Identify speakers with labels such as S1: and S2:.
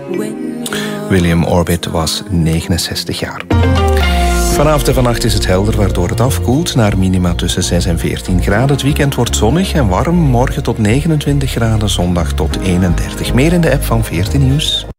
S1: William Orbit was 69 jaar. Vanavond en vannacht is het helder, waardoor het afkoelt naar minima tussen 6 en 14 graden. Het weekend wordt zonnig en warm. Morgen tot 29 graden, zondag tot 31. Meer in de app van 14 Nieuws.